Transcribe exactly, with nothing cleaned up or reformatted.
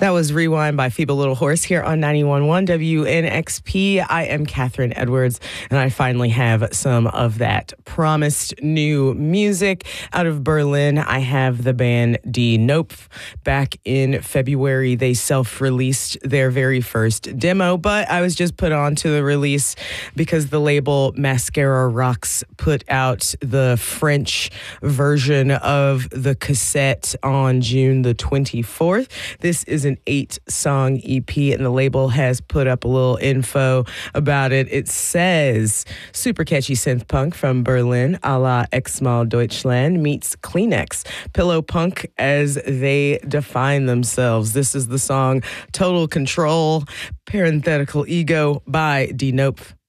That was Rewind by Feeble Little Horse here on ninety-one point one W N X P. I am Catherine Edwards, and I finally have some of that promised new music out of Berlin. I have the band Die Nopf. Back in February, they self-released their very first demo, but I was just put on to the release because the label Mascara Rocks put out the French version of the cassette on June the twenty-fourth. This is an eight-song E P, and the label has put up a little info about it. It says, super catchy synth punk from Berlin, a la Exmal Deutschland, meets Kleenex, pillow punk as they define themselves. This is the song Total Control, Parenthetical Ego by Die Nopf.